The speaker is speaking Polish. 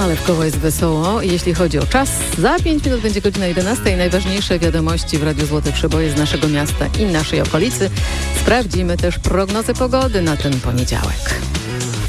ale w koło jest wesoło. Jeśli chodzi o czas, za 5 minut będzie godzina 11 i najważniejsze wiadomości w Radiu Złote Przeboje z naszego miasta i naszej okolicy. Sprawdzimy też prognozę pogody na ten poniedziałek.